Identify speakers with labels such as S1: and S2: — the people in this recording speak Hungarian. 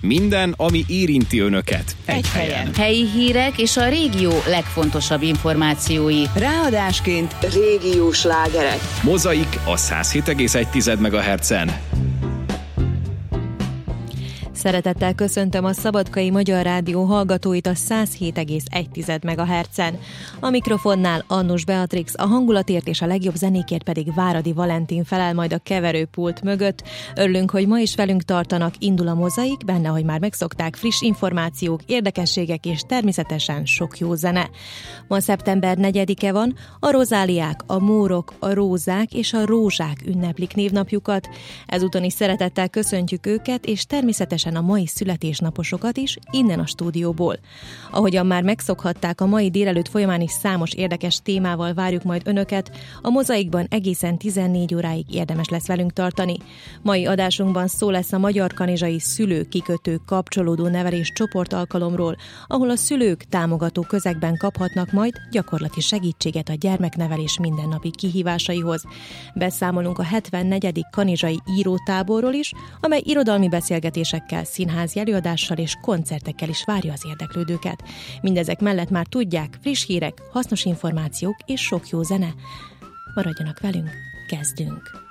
S1: Minden, ami érinti önöket. Egy helyen.
S2: Helyi hírek és a régió legfontosabb információi.
S3: Ráadásként régiós slágerek.
S1: Mozaik a 107,1 MHz-en.
S4: Szeretettel köszöntöm a Szabadkai Magyar Rádió hallgatóit a 107,1 MHz-en. A mikrofonnál Annus Beatrix, a hangulatért és a legjobb zenékért pedig Váradi Valentin felel majd a keverőpult mögött. Örülünk, hogy ma is velünk tartanak, indul a Mozaik, benne, hogy már megszokták, friss információk, érdekességek és természetesen sok jó zene. Ma szeptember 4-e van, a rozáliák, a mórok, a rózák és a rózsák ünneplik névnapjukat. Ezúton is szeretettel köszöntjük őket, és természetesen a mai születésnaposokat is innen a stúdióból. Ahogyan már megszokhatták, a mai délelőtt folyamán is számos érdekes témával várjuk majd önöket, a Mozaikban egészen 14 óráig érdemes lesz velünk tartani. Mai adásunkban szó lesz a Magyar Kanizsai Szülő-kikötő kapcsolódó nevelés csoportalkalomról, ahol a szülők támogató közegben kaphatnak majd gyakorlati segítséget a gyermeknevelés mindennapi kihívásaihoz. Beszámolunk a 74. kanizsai írótáborról is, amely irodalmi beszélgetésekkel, színházi előadással és koncertekkel is várja az érdeklődőket. Mindezek mellett már tudják, friss hírek, hasznos információk és sok jó zene. Maradjanak velünk, kezdünk!